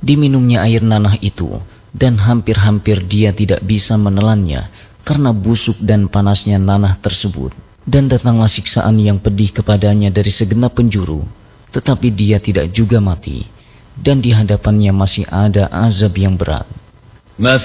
Diminumnya air nanah itu, dan hampir-hampir dia tidak bisa menelannya karena busuk dan panasnya nanah tersebut. Dan datanglah siksaan yang pedih kepadanya dari segenap penjuru, tetapi dia tidak juga mati, dan di hadapannya masih ada azab yang berat.